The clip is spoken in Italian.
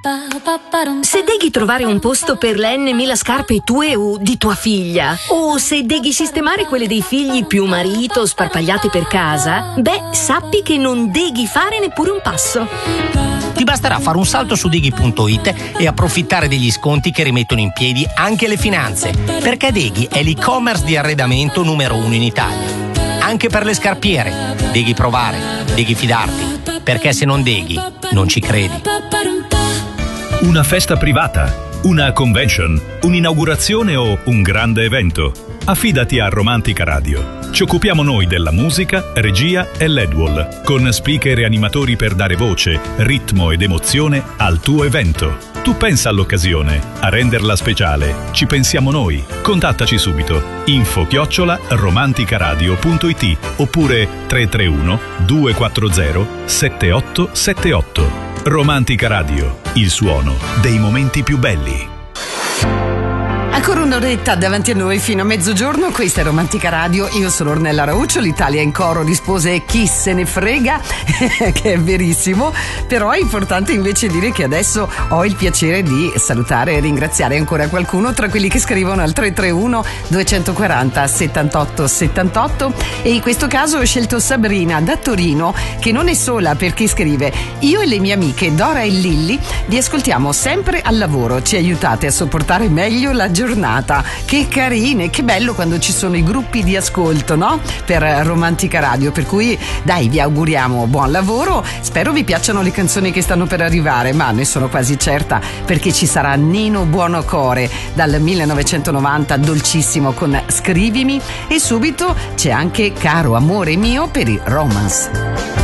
Se devi trovare un posto per le N.000 scarpe tue o di tua figlia, o se devi sistemare quelle dei figli più marito sparpagliate per casa, beh, sappi che non devi fare neppure un passo. Ti basterà fare un salto su Deghi.it e approfittare degli sconti che rimettono in piedi anche le finanze, perché Deghi è l'e-commerce di arredamento numero 1 in Italia. Anche per le scarpiere, devi provare, devi fidarti, perché se non Deghi, non ci credi. Una festa privata, una convention, un'inaugurazione o un grande evento? Affidati a Romantica Radio. Ci occupiamo noi della musica, regia e LED wall, con speaker e animatori per dare voce, ritmo ed emozione al tuo evento. Tu pensa all'occasione, a renderla speciale. Ci pensiamo noi. Contattaci subito. info@romanticaradio.it oppure 331 240 7878. Romantica Radio, il suono dei momenti più belli. Ancora un'oretta davanti a noi fino a mezzogiorno. Questa è Romantica Radio, io sono Ornella Rauccio. L'Italia in coro rispose chi se ne frega che è verissimo, però è importante invece dire che adesso ho il piacere di salutare e ringraziare ancora qualcuno tra quelli che scrivono al 331 240 78 78, e in questo caso ho scelto Sabrina da Torino, che non è sola perché scrive: io e le mie amiche Dora e Lilli vi ascoltiamo sempre al lavoro, ci aiutate a sopportare meglio la giornata. Che carine, che bello quando ci sono i gruppi di ascolto, no? Per Romantica Radio, per cui dai, vi auguriamo buon lavoro, spero vi piacciono le canzoni che stanno per arrivare, ma ne sono quasi certa, perché ci sarà Nino Buonocore dal 1990, dolcissimo, con Scrivimi, e subito c'è anche Caro amore mio per i Romance.